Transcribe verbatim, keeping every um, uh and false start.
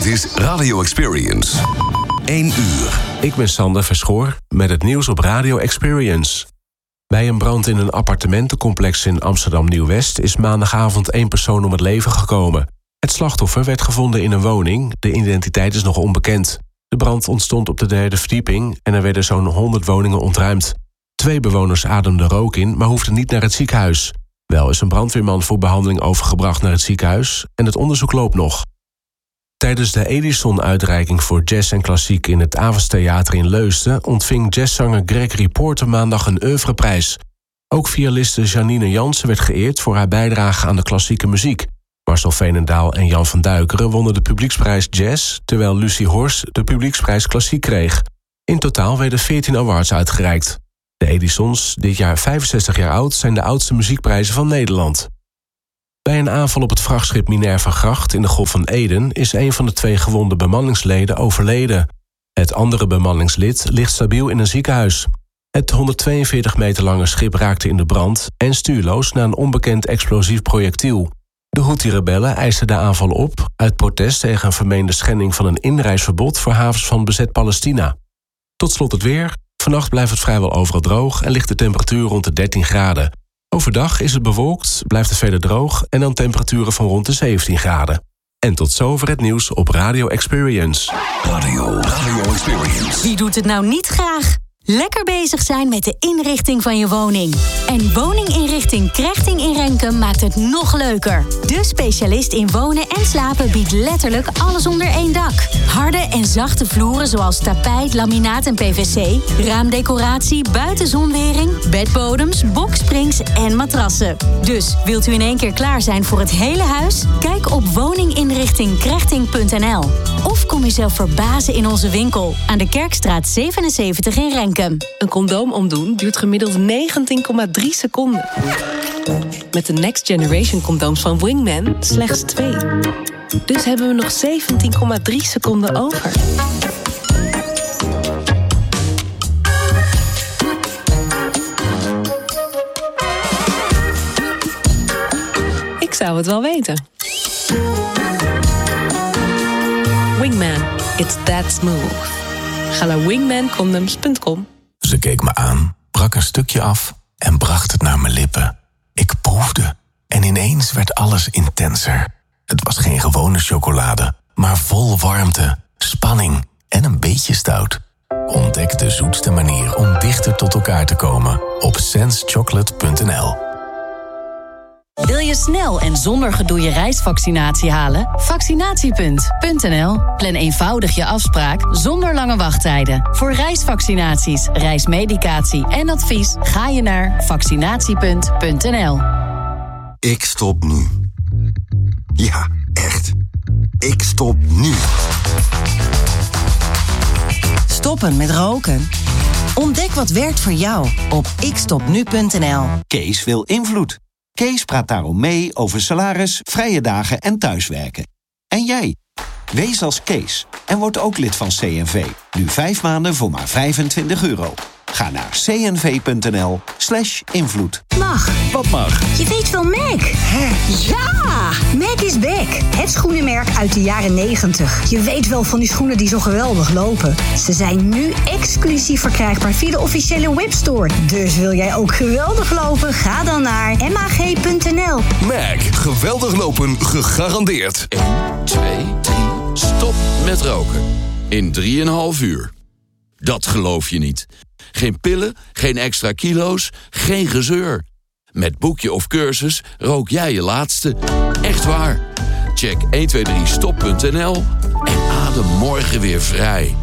Dit is Radio Experience. Eén uur. Ik ben Sander Verschoor met het nieuws op Radio Experience. Bij een brand in een appartementencomplex in Amsterdam Nieuw-West is maandagavond één persoon om het leven gekomen. Het slachtoffer werd gevonden in een woning. De identiteit is nog onbekend. De brand ontstond op de derde verdieping en er werden zo'n honderd woningen ontruimd. Twee bewoners ademden rook in, maar hoefden niet naar het ziekenhuis. Wel is een brandweerman voor behandeling overgebracht naar het ziekenhuis en het onderzoek loopt nog. Tijdens de Edison-uitreiking voor jazz en klassiek in het Avas Theater in Leusden ontving jazzzanger Gregory Porter maandag een oeuvreprijs. Ook violiste Janine Jansen werd geëerd voor haar bijdrage aan de klassieke muziek. Marcel Veenendaal en Jan van Duikeren wonnen de publieksprijs jazz, terwijl Lucie Hors de publieksprijs klassiek kreeg. In totaal werden veertien awards uitgereikt. De Edisons, dit jaar vijfenzestig jaar oud, zijn de oudste muziekprijzen van Nederland. Bij een aanval op het vrachtschip Minerva Gracht in de Golf van Eden is een van de twee gewonde bemanningsleden overleden. Het andere bemanningslid ligt stabiel in een ziekenhuis. Het honderdtweeënveertig meter lange schip raakte in de brand en stuurloos na een onbekend explosief projectiel. De Houthi-rebellen eisten de aanval op uit protest tegen een vermeende schending van een inreisverbod voor havens van bezet Palestina. Tot slot het weer. Vannacht blijft het vrijwel overal droog en ligt de temperatuur rond de dertien graden. Overdag is het bewolkt, blijft het verder droog en dan temperaturen van rond de zeventien graden. En tot zover het nieuws op Radio Experience. Radio, Radio Experience. Wie doet het nou niet graag? Lekker bezig zijn met de inrichting van je woning. En woninginrichting Krechting in Renkum maakt het nog leuker. De specialist in wonen en slapen biedt letterlijk alles onder één dak. Harde en zachte vloeren zoals tapijt, laminaat en P V C, raamdecoratie, buitenzonwering, bedbodems, boksprings en matrassen. Dus wilt u in één keer klaar zijn voor het hele huis? Kijk op woninginrichting krechting punt n l. Of kom jezelf verbazen in onze winkel aan de Kerkstraat zevenenzeventig in Renkum. Een condoom omdoen duurt gemiddeld negentien komma drie seconden. Met de Next Generation condooms van Wingman slechts twee. Dus hebben we nog zeventien komma drie seconden over. Ik zou het wel weten. Wingman, it's that smooth. Ga naar wingman condoms punt com. Ze keek me aan, brak een stukje af en bracht het naar mijn lippen. Ik proefde en ineens werd alles intenser. Het was geen gewone chocolade, maar vol warmte, spanning en een beetje stout. Ontdek de zoetste manier om dichter tot elkaar te komen op sense chocolate punt n l. Wil je snel en zonder gedoe je reisvaccinatie halen? Vaccinatiepunt punt n l. Plan eenvoudig je afspraak zonder lange wachttijden. Voor reisvaccinaties, reismedicatie en advies ga je naar vaccinatiepunt punt n l. Ik stop nu. Ja, echt. Ik stop nu. Stoppen met roken? Ontdek wat werkt voor jou op ik stop nu punt n l. Kees wil invloed. Kees praat daarom mee over salaris, vrije dagen en thuiswerken. En jij? Wees als Kees en word ook lid van C N V. Nu vijf maanden voor maar vijfentwintig euro. Ga naar cnv punt n l slash invloed. Mag. Wat mag? Je weet wel Mac. Hè? Ja! Mac is back. Het schoenenmerk uit de jaren negentig. Je weet wel van die schoenen die zo geweldig lopen. Ze zijn nu exclusief verkrijgbaar via de officiële webstore. Dus wil jij ook geweldig lopen? Ga dan naar m a g punt n l. Mac, geweldig lopen, gegarandeerd. één, twee, drie, stop met roken. In drieënhalf uur. Dat geloof je niet. Geen pillen, geen extra kilo's, geen gezeur. Met boekje of cursus rook jij je laatste. Echt waar. Check een twee drie stop punt n l en adem morgen weer vrij.